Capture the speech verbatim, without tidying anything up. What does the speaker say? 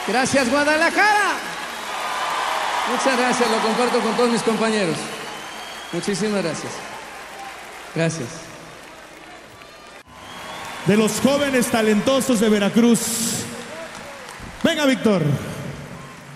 Gracias, Guadalajara. Muchas gracias, lo comparto con todos mis compañeros. Muchísimas gracias. Gracias. De los jóvenes talentosos de Veracruz. Venga, Víctor.